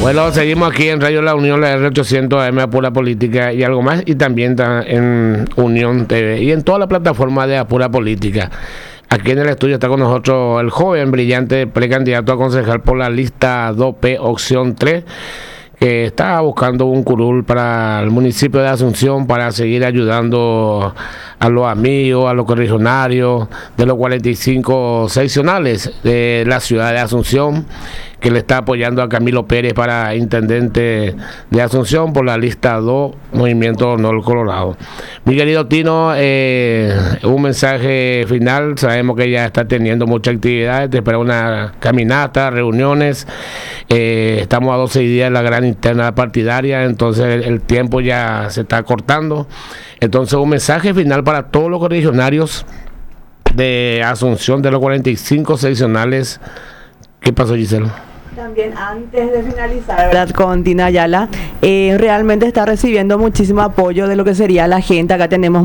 Bueno, seguimos aquí en Radio La Unión, la R800 AM Pura Política y algo más, y también en Unión TV y en toda la plataforma de Pura Política. Aquí en el estudio está con nosotros el joven, brillante precandidato a concejal por la lista 2P, opción 3, que está buscando un curul para el municipio de Asunción para seguir ayudando a los amigos, a los correligionarios de los 45 seccionales de la ciudad de Asunción, que le está apoyando a Camilo Pérez para intendente de Asunción por la lista 2, Movimiento Honor Colorado. Mi querido Tino, un mensaje final. Sabemos que ya está teniendo muchas actividades, te espera una caminata, reuniones, estamos a 12 días de la gran interna partidaria, entonces el tiempo ya se está cortando. Entonces un mensaje final para todos los correligionarios de Asunción, de los 45 seccionales. ¿Qué pasó, Gisela? También antes de finalizar, ¿verdad?, con Tina Ayala, realmente está recibiendo muchísimo apoyo de lo que sería la gente. Acá tenemos